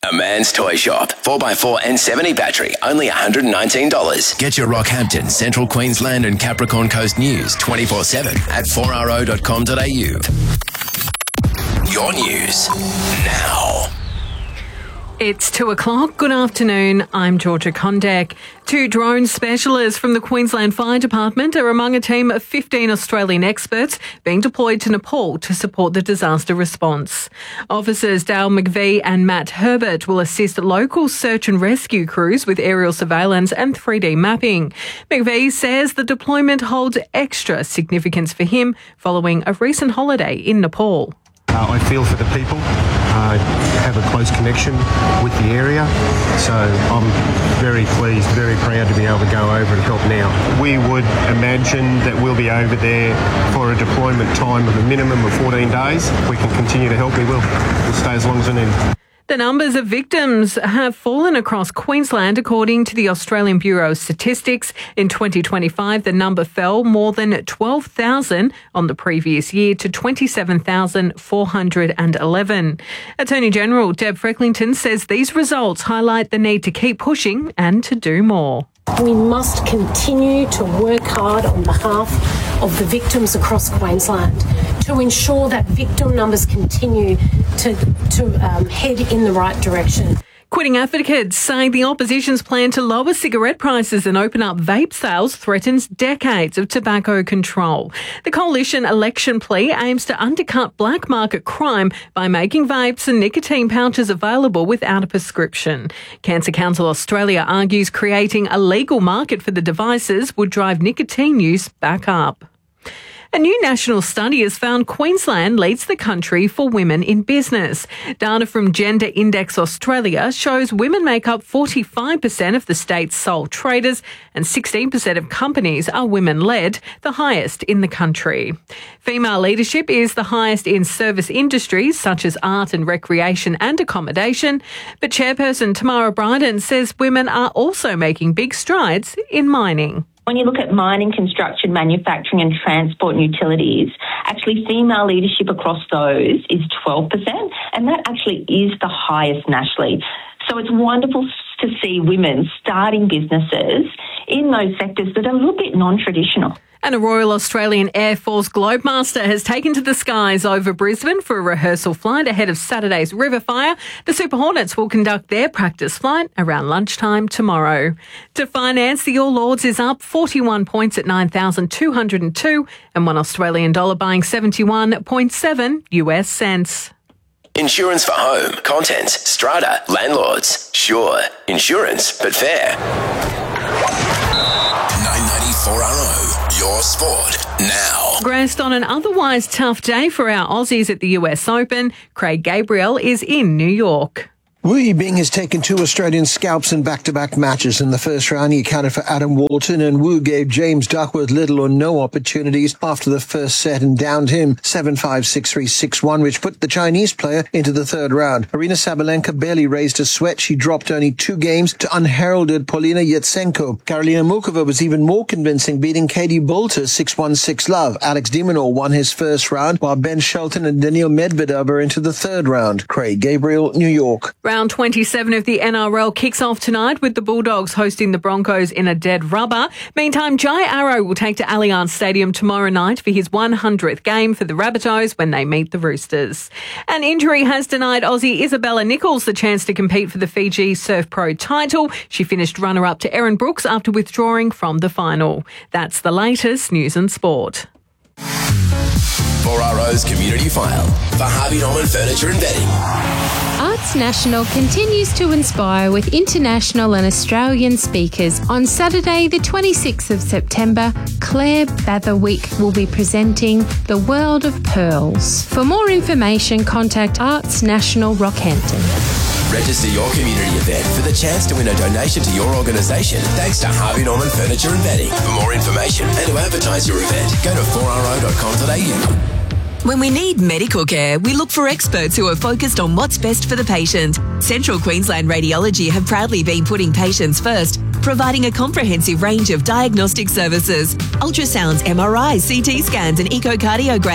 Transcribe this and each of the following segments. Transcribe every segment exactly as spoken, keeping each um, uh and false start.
A Man's Toy Shop. four by four and seventy battery, only one hundred nineteen dollars. Get your Rockhampton, Central Queensland and Capricorn Coast news twenty-four seven at four r o dot com dot a u. Your news now. It's two o'clock. Good afternoon. I'm Georgia Kondek. Two drone specialists from the Queensland Fire Department are among a team of fifteen Australian experts being deployed to Nepal to support the disaster response. Officers Dale McVie and Matt Herbert will assist local search and rescue crews with aerial surveillance and three D mapping. McVie says the deployment holds extra significance for him following a recent holiday in Nepal. Uh, I feel for the people, uh, have a close connection with the area, so I'm very pleased, very proud to be able to go over and help now. We would imagine that we'll be over there for a deployment time of a minimum of fourteen days. If we can continue to help, we will. We'll stay as long as we need. The numbers of victims have fallen across Queensland, according to the Australian Bureau of Statistics. In twenty twenty-five, the number fell more than twelve thousand on the previous year to twenty-seven thousand four hundred eleven. Attorney General Deb Frecklington says these results highlight the need to keep pushing and to do more. We must continue to work hard on behalf of the victims across Queensland to ensure that victim numbers continue to, to um, head in the right direction. Quitting advocates say the opposition's plan to lower cigarette prices and open up vape sales threatens decades of tobacco control. The coalition election plea aims to undercut black market crime by making vapes and nicotine pouches available without a prescription. Cancer Council Australia argues creating a legal market for the devices would drive nicotine use back up. A new national study has found Queensland leads the country for women in business. Data from Gender Index Australia shows women make up forty-five percent of the state's sole traders and sixteen percent of companies are women-led, the highest in the country. Female leadership is the highest in service industries such as art and recreation and accommodation, but Chairperson Tamara Bryden says women are also making big strides in mining. When you look at mining, construction, manufacturing and transport and utilities, actually female leadership across those is twelve percent, and that actually is the highest nationally. So it's wonderful to see women starting businesses in those sectors that are a little bit non-traditional. And a Royal Australian Air Force Globemaster has taken to the skies over Brisbane for a rehearsal flight ahead of Saturday's River Fire. The Super Hornets will conduct their practice flight around lunchtime tomorrow. To finance, the All Ords is up forty-one points at nine thousand two hundred two and one Australian dollar buying seventy-one point seven U S cents. Insurance for home, contents, strata, landlords. Sure, insurance, but fair. nine ninety-four R O. Your sport now. Graced on an otherwise tough day for our Aussies at the U S Open, Craig Gabriel is in New York. Wu Yibing has taken two Australian scalps in back-to-back matches. In the first round, he accounted for Adam Walton, and Wu gave James Duckworth little or no opportunities after the first set and downed him seven five, six three, six one, which put the Chinese player into the third round. Arina Sabalenka barely raised a sweat. She dropped only two games to unheralded Polina Yatsenko. Karolina Mukova was even more convincing, beating Katie Boulter six one, six love. Alex de Minaur won his first round, while Ben Shelton and Daniil Medvedev are into the third round. Craig Gabriel, New York. Round twenty-seven of the N R L kicks off tonight with the Bulldogs hosting the Broncos in a dead rubber. Meantime, Jai Arrow will take to Allianz Stadium tomorrow night for his one hundredth game for the Rabbitohs when they meet the Roosters. An injury has denied Aussie Isabella Nichols the chance to compete for the Fiji Surf Pro title. She finished runner-up to Erin Brooks after withdrawing from the final. That's the latest news and sport. four R O's Community File for Harvey Norman Furniture and Bedding. Arts National continues to inspire with international and Australian speakers. On Saturday, the twenty-sixth of September, Claire Batherwick will be presenting The World of Pearls. For more information, contact Arts National Rockhampton. Register your community event for the chance to win a donation to your organisation thanks to Harvey Norman Furniture and Bedding. For more information and to advertise your event, go to four r o dot com dot a u. When we need medical care, we look for experts who are focused on what's best for the patient. Central Queensland Radiology have proudly been putting patients first, providing a comprehensive range of diagnostic services, ultrasounds, M R Is, C T scans and echocardiograms.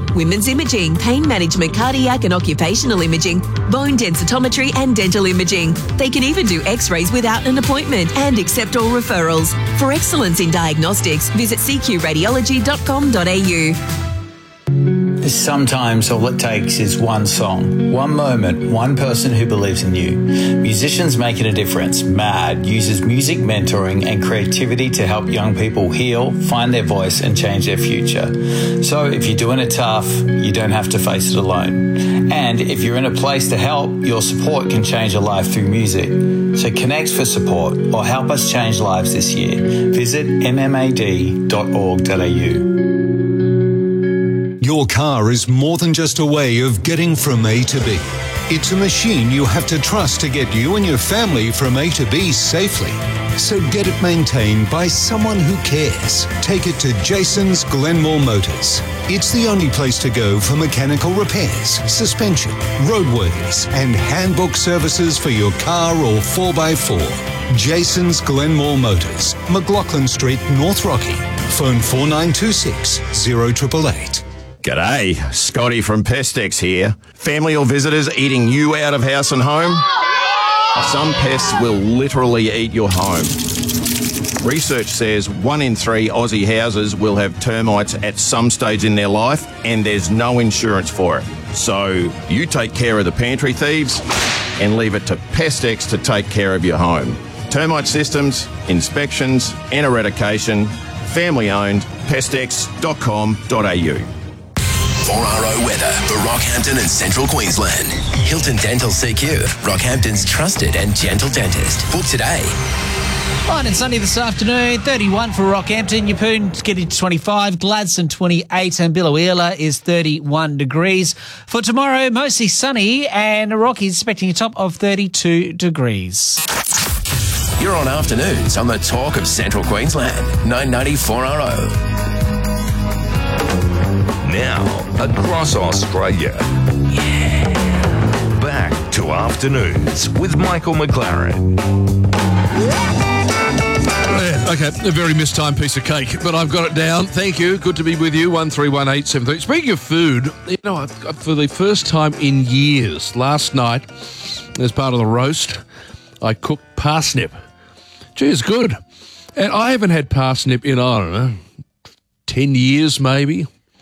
women's imaging, pain management, cardiac and occupational imaging, bone densitometry and dental imaging. They can even do x-rays without an appointment and accept all referrals. For excellence in diagnostics, visit c q radiology dot com dot a u. Sometimes all it takes is one song, one moment, one person who believes in you. Musicians Making a Difference, MAD, uses music mentoring and creativity to help young people heal, find their voice and change their future. So if you're doing it tough, you don't have to face it alone. And if you're in a place to help, your support can change a life through music. So connect for support or help us change lives this year. Visit m m a d dot org dot a u. Your car is more than just a way of getting from A to B. It's a machine you have to trust to get you and your family from A to B safely. So get it maintained by someone who cares. Take it to Jason's Glenmore Motors. It's the only place to go for mechanical repairs, suspension, roadworthies, and handbook services for your car or four by four. Jason's Glenmore Motors, McLaughlin Street, North Rocky. Phone four nine two six, zero eight eight eight. G'day, Scotty from Pestex here. Family or visitors eating you out of house and home? Some pests will literally eat your home. Research says one in three Aussie houses will have termites at some stage in their life, and there's no insurance for it. So you take care of the pantry thieves and leave it to Pestex to take care of your home. Termite systems, inspections and eradication, family owned, pestex dot com dot a u. four R O weather for Rockhampton and Central Queensland. Hilton Dental C Q, Rockhampton's trusted and gentle dentist. Book today. Fine and sunny this afternoon, thirty-one for Rockhampton, Yeppoon's getting to twenty-five, Gladstone twenty-eight and Biloela is thirty-one degrees. For tomorrow, mostly sunny and Rocky's expecting a top of thirty-two degrees. You're on afternoons on the talk of Central Queensland, nine ninety four R O. Now, across Australia. Yeah. Back to afternoons with Michael McLaren. Yeah, okay, a very mistimed piece of cake, but I've got it down. Thank you. Good to be with you. one three one eight seven three. Speaking of food, you know, for the first time in years, last night, as part of the roast, I cooked parsnip. Gee, it's good. And I haven't had parsnip in, I don't know, ten years maybe.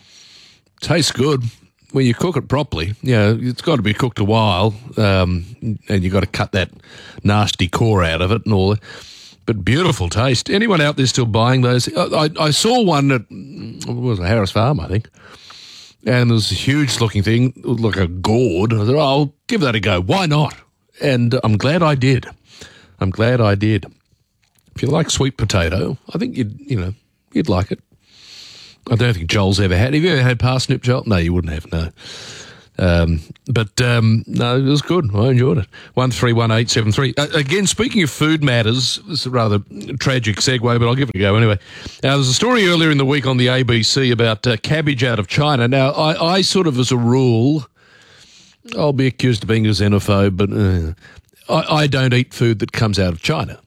Tastes good when you cook it properly. You know, it's got to be cooked a while, um, and you've got to cut that nasty core out of it and all that. But beautiful taste. Anyone out there still buying those? I, I saw one at, what was it, Harris Farm, I think, and there was a huge-looking thing, like a gourd. I thought, oh, I'll give that a go. Why not? And I'm glad I did. I'm glad I did. If you like sweet potato, I think you'd, you know, you'd like it. I don't think Joel's ever had. Have you ever had parsnip, Joel? No, you wouldn't have, no. Um, but, um, no, it was good. I enjoyed it. one three one eight seven three. Uh, again, speaking of food matters, this is a rather tragic segue, but I'll give it a go anyway. Now, there's a story earlier in the week on the A B C about uh, cabbage out of China. Now, I, I sort of, as a rule, I'll be accused of being a xenophobe, but uh, I, I don't eat food that comes out of China.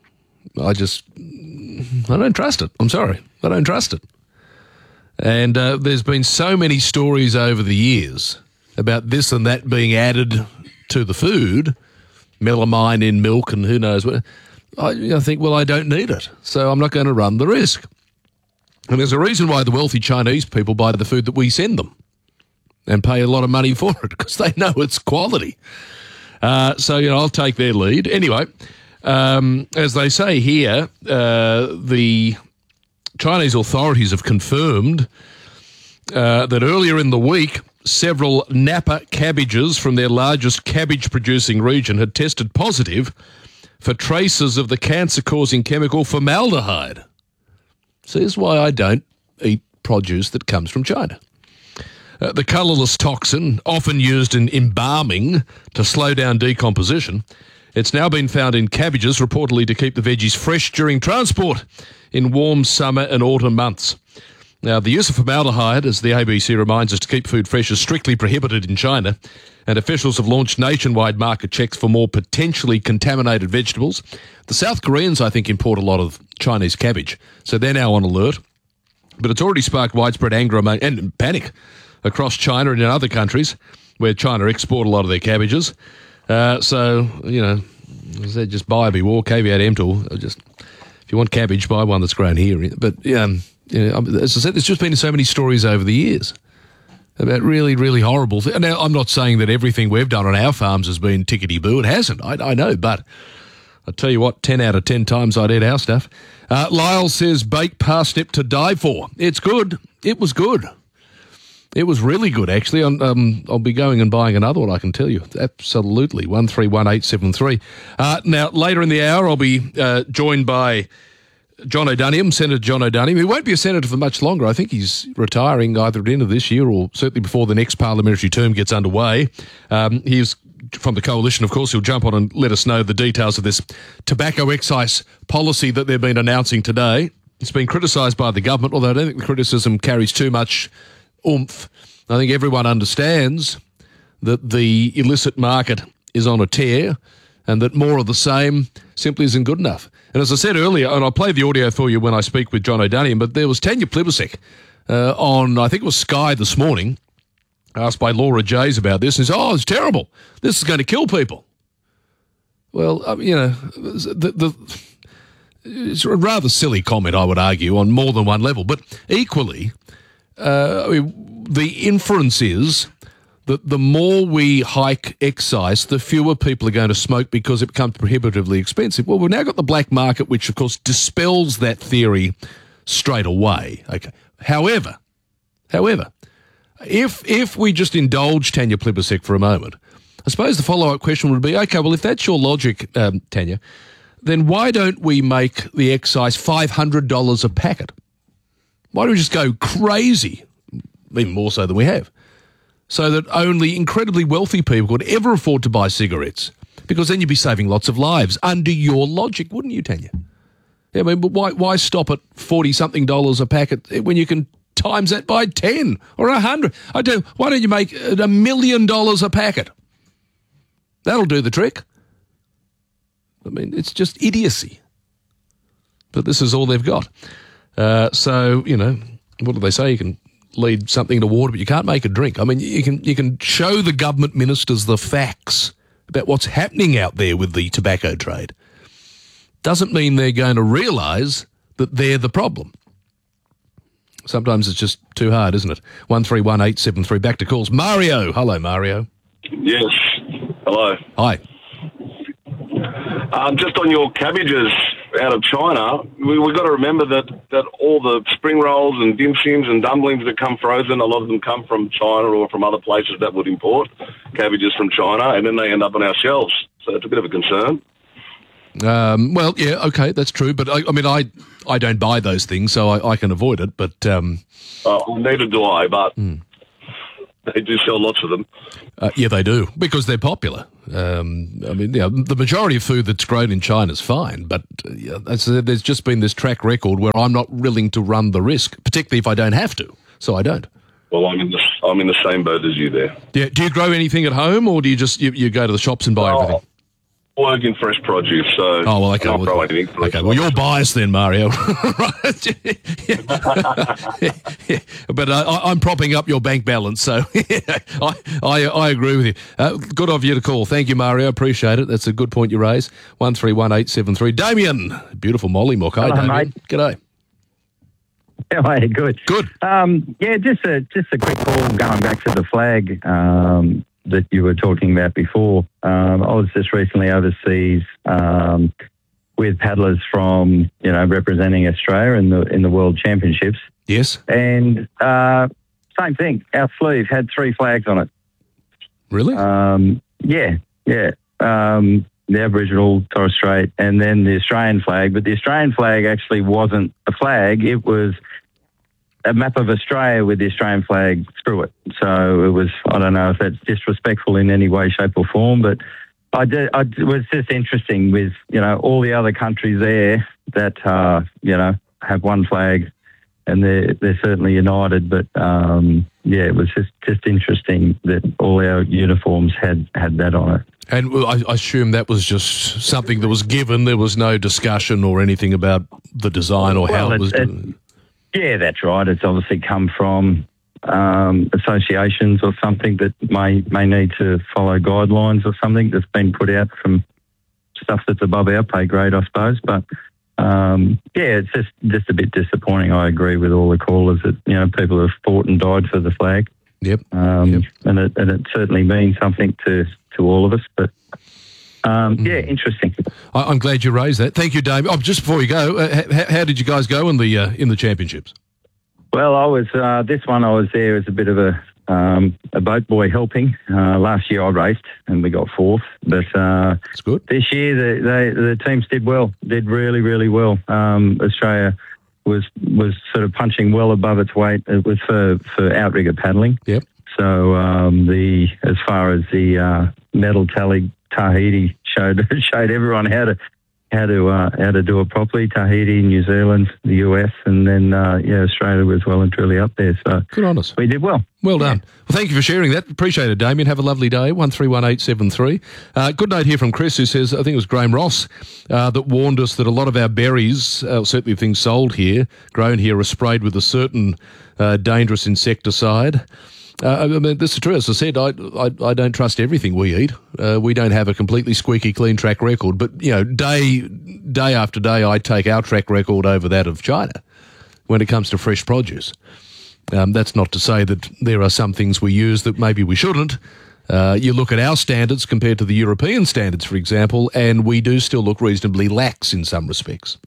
I just, I don't trust it. I'm sorry. I don't trust it. And uh, there's been so many stories over the years about this and that being added to the food, melamine in milk and who knows what. I, I think, well, I don't need it, so I'm not going to run the risk. And there's a reason why the wealthy Chinese people buy the food that we send them and pay a lot of money for it, because they know it's quality. Uh, so, you know, I'll take their lead. Anyway, um, as they say here, uh, the Chinese authorities have confirmed uh, that earlier in the week, several Napa cabbages from their largest cabbage-producing region had tested positive for traces of the cancer-causing chemical formaldehyde. So here's why I don't eat produce that comes from China. Uh, the colourless toxin, often used in embalming to slow down decomposition, it's now been found in cabbages, reportedly to keep the veggies fresh during transport in warm summer and autumn months. Now, the use of formaldehyde, as the A B C reminds us, to keep food fresh is strictly prohibited in China, and officials have launched nationwide market checks for more potentially contaminated vegetables. The South Koreans, I think, import a lot of Chinese cabbage, so they're now on alert. But it's already sparked widespread anger and panic across China and in other countries where China export a lot of their cabbages. Uh, so, you know, as I said, just buy bewar, caveat emptor. Just, if you want cabbage, buy one that's grown here. But, um, you know, as I said, there's just been so many stories over the years about really, really horrible things. Now, I'm not saying that everything we've done on our farms has been tickety-boo. It hasn't, I, I know, but I tell you what, ten out of ten times I'd eat our stuff. Uh, Lyle says, baked parsnip to die for. It's good. It was good. It was really good, actually. I'm, um, I'll be going and buying another one, I can tell you. Absolutely. one three one eight seven three. Uh, now, later in the hour, I'll be uh, joined by John O'Duniam, Senator John O'Duniam. He won't be a senator for much longer. I think he's retiring either at the end of this year or certainly before the next parliamentary term gets underway. Um, he's from the Coalition, of course. He'll jump on and let us know the details of this tobacco excise policy that they've been announcing today. It's been criticised by the government, although I don't think the criticism carries too much oomph. I think everyone understands that the illicit market is on a tear and that more of the same simply isn't good enough. And as I said earlier, and I'll play the audio for you when I speak with John O'Duniam, but there was Tanya Plibersek uh, on, I think it was Sky this morning, asked by Laura Jays about this, and says, oh, it's terrible. This is going to kill people. Well, um, you know, the, the, it's a rather silly comment, I would argue, on more than one level. But equally, uh, I mean, the inference is that the more we hike excise, the fewer people are going to smoke because it becomes prohibitively expensive. Well, we've now got the black market, which, of course, dispels that theory straight away. Okay. However, however, if if we just indulge Tanya Plibersek for a moment, I suppose the follow-up question would be, okay, well, if that's your logic, um, Tanya, then why don't we make the excise five hundred dollars a packet? Why don't we just go crazy, even more so than we have? So that only incredibly wealthy people could ever afford to buy cigarettes, because then you'd be saving lots of lives under your logic, wouldn't you, Tanya? Yeah, I mean, but why why stop at forty something dollars a packet when you can times that by ten or a hundred? I don't. Why don't you make it a million dollars a packet? That'll do the trick. I mean, it's just idiocy. But this is all they've got. Uh, so you know, what do they say? You can lead something to water, but you can't make a drink. I mean, you can you can show the government ministers the facts about what's happening out there with the tobacco trade. Doesn't mean they're going to realise that they're the problem. Sometimes it's just too hard, isn't it? one three one eight seven three. Back to calls. Mario. Hello, Mario. Yes. Hello. Hi. Um, just on your cabbages out of China, we, we've got to remember that, that all the spring rolls and dim sims and dumplings that come frozen, a lot of them come from China or from other places that would import cabbages from China, and then they end up on our shelves. So it's a bit of a concern. Um, well, yeah, okay, that's true. But, I, I mean, I I don't buy those things, so I, I can avoid it. But um, uh, neither do I, but mm. they do sell lots of them. Uh, yeah, they do, because they're popular. Um, I mean, yeah, the majority of food that's grown in China is fine, but uh, yeah, as I said, there's just been this track record where I'm not willing to run the risk, particularly if I don't have to, so I don't. Well, I'm in the, I'm in the same boat as you there. Yeah, do you grow anything at home, or do you just you, you go to the shops and buy oh, everything? I work in fresh produce, so oh, well, okay, I don't well, grow anything. Okay, well, you're biased then, Mario. yeah, but uh, I, I'm propping up your bank balance, so I, I I agree with you. Uh, good of you to call. Thank you, Mario. Appreciate it. That's a good point you raise. one three one eight seven three. Damien. Beautiful Molly Mook. Hi, Damien. Mate. G'day. Hey, good. Good. Um, yeah, just a, just a quick call going back to the flag um, that you were talking about before. Um, I was just recently overseas um, with paddlers from, you know, representing Australia in the in the World Championships. Yes. And uh, same thing. Our sleeve had three flags on it. Really? Um, yeah, yeah. Um, the Aboriginal, Torres Strait, and then the Australian flag. But the Australian flag actually wasn't a flag. It was a map of Australia with the Australian flag through it. So it was, I don't know if that's disrespectful in any way, shape or form, but I did, I, it was just interesting with, you know, all the other countries there that, uh, you know, have one flag and they're, they're certainly united. But, um, yeah, it was just, just interesting that all our uniforms had, had that on it. And I, I assume that was just something that was given. There was no discussion or anything about the design or well, how it was it, done. Yeah, that's right. It's obviously come from um, associations or something that may may need to follow guidelines or something that's been put out from stuff that's above our pay grade, I suppose. But um, yeah, it's just just a bit disappointing. I agree with all the callers that, you know, people have fought and died for the flag. Yep. Um, yep. And it and it certainly means something to to all of us. But um, mm. yeah, interesting. I, I'm glad you raised that. Thank you, Dave. Oh, just before you go, uh, how, how did you guys go in the uh, in the championships? Well, I was uh, this one. I was there as a bit of a um, a boat boy helping. Uh, last year I raced and we got fourth, but uh, that's good. This year the, they, the teams did well, did really really well. Um, Australia was was sort of punching well above its weight. It was for for outrigger paddling. Yep. So um, the as far as the uh, medal tally, Tahiti showed showed everyone how to. How to uh, how to do it properly. Tahiti, New Zealand, the U S, and then uh, yeah, Australia was well and truly up there. So good on us. We did well. Well done. Yeah. Well, thank you for sharing that. Appreciate it, Damien. Have a lovely day. One three one eight seven three. Uh, good note here from Chris, who says I think it was Graham Ross uh, that warned us that a lot of our berries, uh, certainly things sold here, grown here, are sprayed with a certain uh, dangerous insecticide. Uh, I mean, this is true. As I said, I, I, I don't trust everything we eat. Uh, we don't have a completely squeaky clean track record. But, you know, day day after day, I take our track record over that of China when it comes to fresh produce. Um, that's not to say that there are some things we use that maybe we shouldn't. Uh, you look at our standards compared to the European standards, for example, and we do still look reasonably lax in some respects.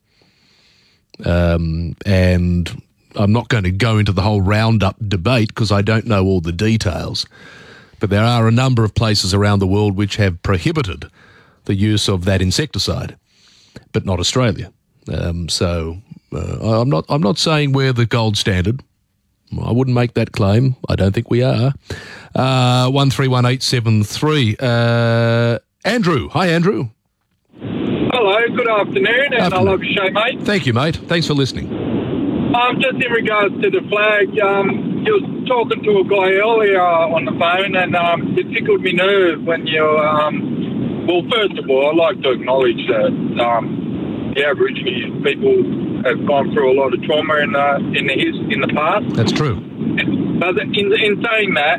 Um, and... I'm not going to go into the whole Roundup debate because I don't know all the details, but there are a number of places around the world which have prohibited the use of that insecticide, but not Australia. Um, so uh, I'm not I'm not saying we're the gold standard. I wouldn't make that claim. I don't think we are. Uh, one three one eight seven three. Uh, Andrew, hi Andrew. Hello, good afternoon, and afternoon. I love your show, mate. Thank you, mate. Thanks for listening. Um, just in regards to the flag, um, you was talking to a guy earlier on the phone, and um, it tickled me nerve when you. Um, well, first of all, I'd like to acknowledge that um, the Aboriginal people have gone through a lot of trauma in the in the his, in the past. That's true. But in in saying that,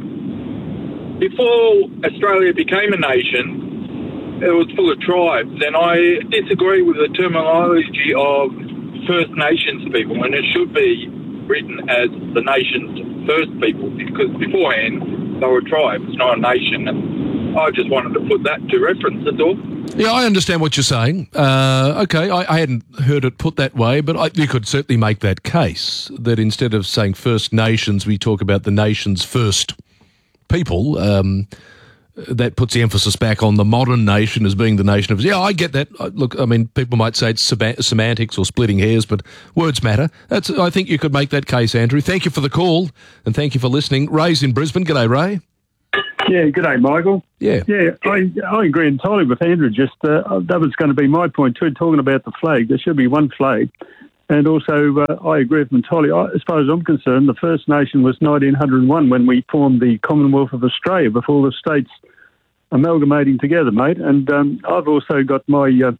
before Australia became a nation, it was full of tribes, and I disagree with the terminology of First Nations people, and it should be written as the nation's first people, because beforehand they were tribes, not a nation. And I just wanted to put that to reference, that's all. Yeah, I understand what you're saying. Uh, okay, I, I hadn't heard it put that way, but I, you could certainly make that case, that instead of saying First Nations, we talk about the nation's first people. Um That puts the emphasis back on the modern nation as being the nation of... Yeah, I get that. Look, I mean, people might say it's semantics or splitting hairs, but words matter. That's. I think you could make that case, Andrew. Thank you for the call, and thank you for listening. Ray's in Brisbane. G'day, Ray. Yeah, g'day, Michael. Yeah. Yeah, I, I agree entirely with Andrew. Just uh, that was going to be my point too, talking about the flag. There should be one flag. And also, uh, I agree with him entirely. I, as far as I'm concerned, the First Nation was nineteen oh one when we formed the Commonwealth of Australia, before the states amalgamating together, mate. And um, I've also got my uh,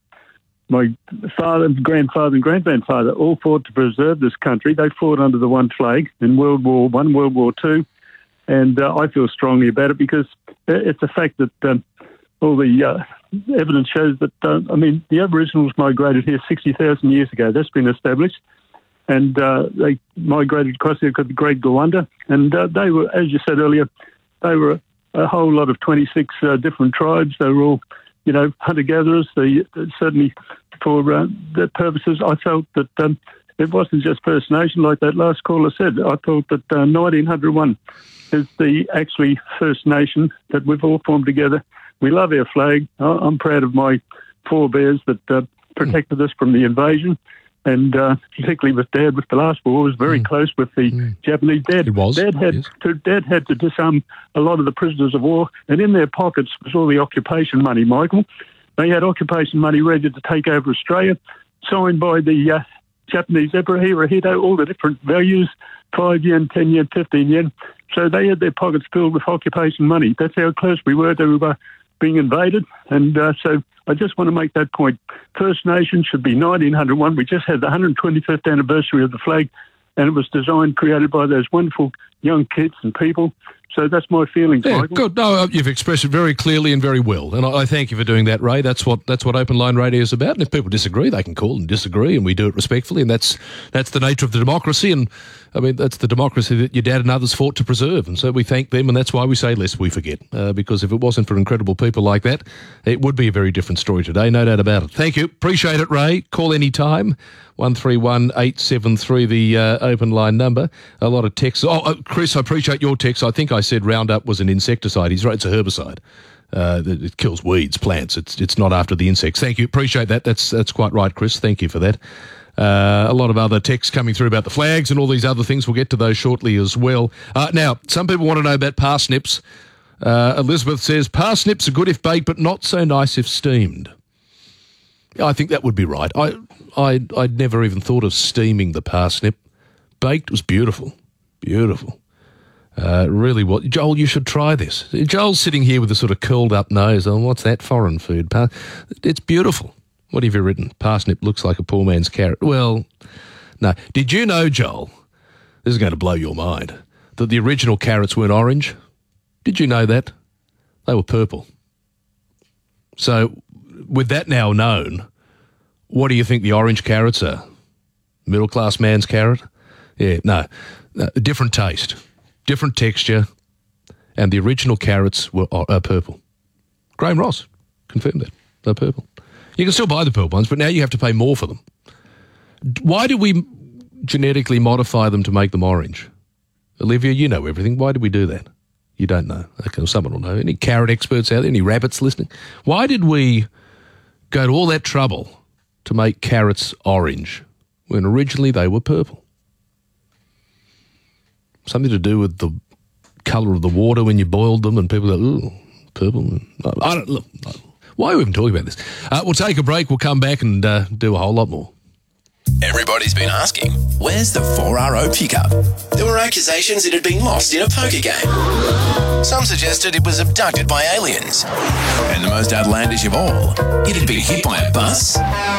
my father, grandfather and great-grandfather all fought to preserve this country. They fought under the one flag in World War One, World War Two, and uh, I feel strongly about it because it's a fact that um, all the uh, evidence shows that, uh, I mean, the Aboriginals migrated here sixty thousand years ago. That's been established. And uh, they migrated across here to the Great Gowanda. And uh, they were, as you said earlier, they were a whole lot of twenty-six uh, different tribes. They were all, you know, hunter-gatherers. They, uh, certainly for uh, their purposes, I felt that um, it wasn't just First Nation like that last caller said. I thought that uh, nineteen oh one is the actually First Nation that we've all formed together. We love our flag. I'm proud of my forebears that uh, protected mm. us from the invasion. And uh, particularly with Dad, with the last war, was very mm. close with the mm. Japanese. Dad, it was. Dad had yes. to Dad had to disarm a lot of the prisoners of war, and in their pockets was all the occupation money. Michael, they had occupation money ready to take over Australia, signed by the uh, Japanese Emperor Hirohito. All the different values: five yen, ten yen, fifteen yen. So they had their pockets filled with occupation money. That's how close we were to uh, being invaded, and uh, so. I just want to make that point. First Nation should be nineteen oh one. We just had the one hundred twenty-fifth anniversary of the flag, and it was designed, created by those wonderful young kids and people. So that's my feelings, Yeah, Michael. good. No, you've expressed it very clearly and very well, and I, I thank you for doing that, Ray. That's what that's what Open Line Radio is about. And if people disagree, they can call and disagree, and we do it respectfully, and that's that's the nature of the democracy. And I mean, that's the democracy that your dad and others fought to preserve, and so we thank them, and that's why we say lest we forget. Uh, because if it wasn't for incredible people like that, it would be a very different story today, no doubt about it. Thank you, appreciate it, Ray. Call any time. One three one eight seven three, the uh, open line number. A lot of texts. Oh, uh, Chris, I appreciate your text. I think I said Roundup was an insecticide. He's right, it's a herbicide. Uh, it kills weeds, plants. It's it's not after the insects. Thank you, appreciate that. That's that's quite right, Chris. Thank you for that. Uh, a lot of other texts coming through about the flags and all these other things. We'll get to those shortly as well. Uh, now, some people want to know about parsnips. Uh, Elizabeth says, parsnips are good if baked, but not so nice if steamed. I think that would be right. I, I, I'd never even thought of steaming the parsnip. Baked was beautiful. Beautiful. Uh, really was. Joel, you should try this. Joel's sitting here with a sort of curled up nose. Oh, what's that foreign food? Par- it's beautiful. What have you written? Parsnip looks like a poor man's carrot. Well, no. Did you know, Joel, this is going to blow your mind, that the original carrots weren't orange? Did you know that? They were purple. So, with that now known, what do you think the orange carrots are? Middle-class man's carrot? Yeah, no. no. Different taste, different texture, and the original carrots were uh, purple. Graham Ross confirmed that. They're purple. You can still buy the purple ones, but now you have to pay more for them. Why do we genetically modify them to make them orange? Olivia, you know everything. Why did we do that? You don't know. Okay, well, someone will know. Any carrot experts out there? Any rabbits listening? Why did we go to all that trouble to make carrots orange when originally they were purple? Something to do with the colour of the water when you boiled them, and people go, ooh, purple. I don't look. Why are we even talking about this? Uh, we'll take a break. We'll come back and uh, do a whole lot more. Everybody's been asking, where's the four R O pickup? There were accusations it had been lost in a poker game. Some suggested it was abducted by aliens. And the most outlandish of all, it had been hit by a bus.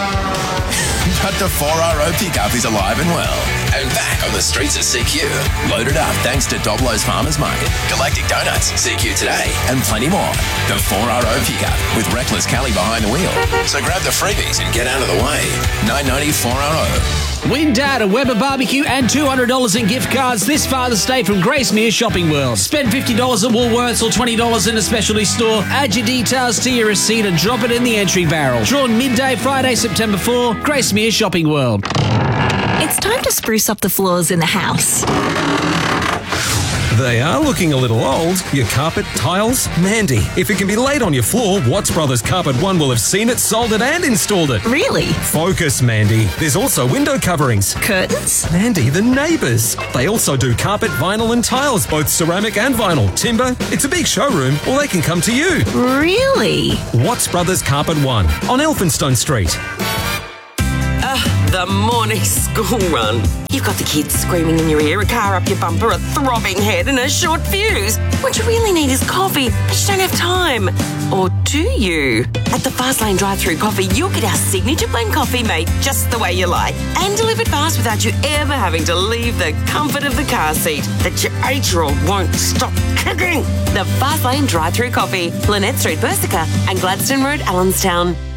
But the four R O pickup is alive and well, and back on the streets of C Q. Loaded up thanks to Doblo's Farmers Market, Galactic Donuts, C Q Today, and plenty more. The four R O pickup with Reckless Callie behind the wheel. So grab the freebies and get out of the way. nine ninety four R O. Win Dad a Weber barbecue and two hundred dollars in gift cards this Father's Day from Gracemere Shopping World. Spend fifty dollars at Woolworths or twenty dollars in a specialty store. Add your details to your receipt and drop it in the entry barrel. Drawn midday Friday, September fourth. Gracemere Shopping World. It's time to spruce up the floors in the house. They are looking a little old. Your carpet, tiles, Mandy. If it can be laid on your floor, Watts Brothers Carpet One will have seen it, sold it and installed it. Really? Focus, Mandy. There's also window coverings. Curtains? Mandy, the neighbours. They also do carpet, vinyl and tiles, both ceramic and vinyl. Timber. It's a big showroom, or they can come to you. Really? Watts Brothers Carpet One on Elphinstone Street. The morning school run. You've got the kids screaming in your ear, a car up your bumper, a throbbing head and a short fuse. What you really need is coffee, but you don't have time. Or do you? At the Fastlane drive-through coffee, you'll get our signature blend coffee made just the way you like and delivered fast without you ever having to leave the comfort of the car seat that your eight-year-old won't stop kicking. The Fastlane drive-through coffee, Lynette Street, Persica and Gladstone Road, Allenstown.